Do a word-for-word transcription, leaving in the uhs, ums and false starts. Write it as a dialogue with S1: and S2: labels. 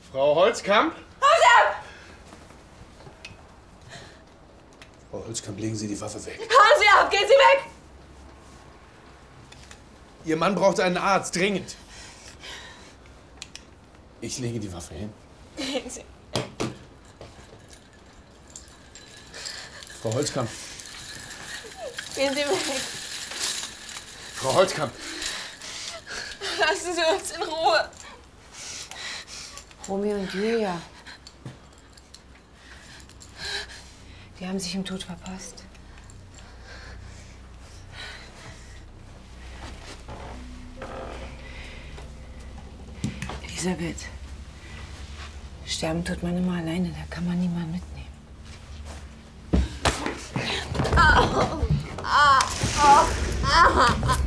S1: Frau Holzkamp?
S2: Haus ab!
S1: Frau Holzkamp, legen Sie die Waffe weg.
S2: Hauen Sie ab! Gehen Sie weg!
S1: Ihr Mann braucht einen Arzt, dringend. Ich lege die Waffe hin.
S2: Gehen Sie.
S1: Frau Holzkamp.
S2: Gehen Sie weg.
S1: Frau Holzkamp.
S2: Lassen Sie uns in Ruhe.
S3: Romeo und Julia. Die haben sich im Tod verpasst. Elisabeth, sterben tut man immer alleine, da kann man niemanden mitnehmen.
S2: Au. Ah. Ah. Ah.